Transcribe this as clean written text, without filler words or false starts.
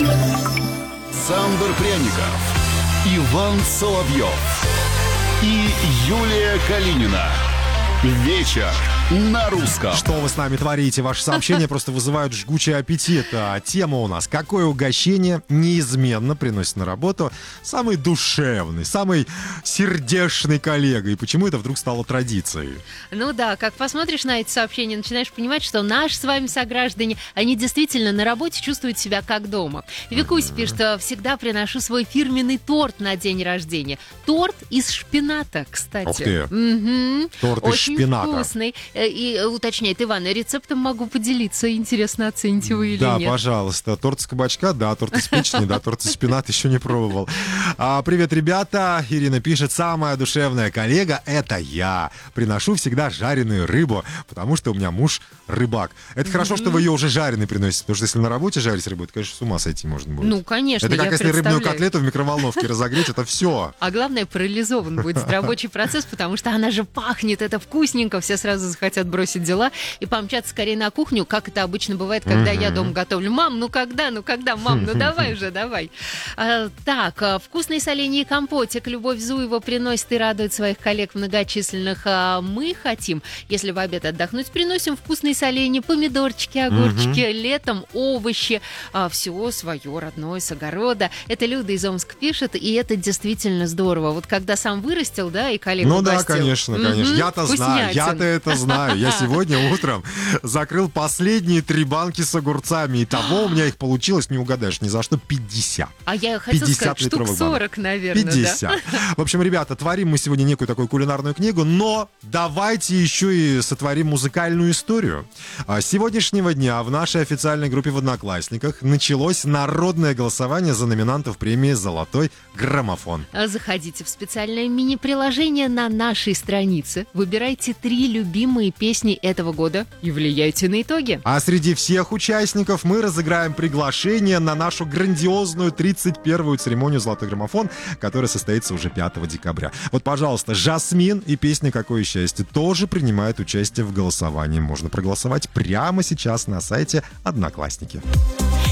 Сандор Пряников, Иван Соловьев и Юлия Калинина. Вечер на русском. Что вы с нами творите? Ваши сообщения просто вызывают жгучий аппетит. А тема у нас: какое угощение неизменно приносит на работу самый душевный, самый сердечный коллега? И почему это вдруг стало традицией? Ну да, как посмотришь на эти сообщения, начинаешь понимать, что наши с вами сограждане, они действительно на работе чувствуют себя как дома. Викусь пишет: всегда приношу свой фирменный торт на день рождения. Торт из шпината, кстати. Ух ты. Торт из Очень шпината. вкусный. И уточняет Иван, рецептом могу поделиться. Интересно, оцените вы или нет. Да, пожалуйста. Торт из кабачка, да, торт из печени, да, торт из шпината еще не пробовал. Привет, ребята. Ирина пишет: самая душевная коллега — это я. Приношу всегда жареную рыбу, потому что у меня муж рыбак. Это хорошо, что вы ее уже жареной приносите, потому что если на работе жарить рыбу, это, конечно, с ума сойти можно будет. Ну, конечно, это как я если рыбную представляю. котлету в микроволновке разогреть, это все. А главное, парализован будет рабочий процесс, потому что она же пахнет, это вкусненько, все сразу захотят бросить дела и помчаться скорее на кухню, как это обычно бывает, когда я дома готовлю. Мам, ну когда, мам, ну давай уже, давай. Вкусные соленья и компотик Любовь Зуева приносит и радует своих коллег многочисленных. Мы хотим, если в обед отдохнуть, приносим вкусные соленья, помидорчики, огурчики, летом овощи, все свое родное с огорода. Это Люда из Омска пишет, и это действительно здорово. Вот когда сам вырастил, да, и коллегу Ну да, угостил. конечно. Я-то знаю, я-то это знаю. Я сегодня утром закрыл последние 3 банки с огурцами. Итого у меня их получилось, не угадаешь, ни за что, 50. А я хотела сказать, штук 40, наверное, 50. Да? В общем, ребята, творим мы сегодня некую такую кулинарную книгу, но давайте еще и сотворим музыкальную историю. С сегодняшнего дня в нашей официальной группе в Одноклассниках началось народное голосование за номинантов премии «Золотой граммофон». Заходите в специальное мини-приложение на нашей странице, выбирайте 3 любимые песни этого года и влияйте на итоги. А среди всех участников мы разыграем приглашение на нашу грандиозную 31-ю церемонию «Золотой граммофон», которая состоится уже 5 декабря. Вот, пожалуйста, Жасмин и песня «Какое счастье» тоже принимают участие в голосовании. Можно проголосовать прямо сейчас на сайте Одноклассники.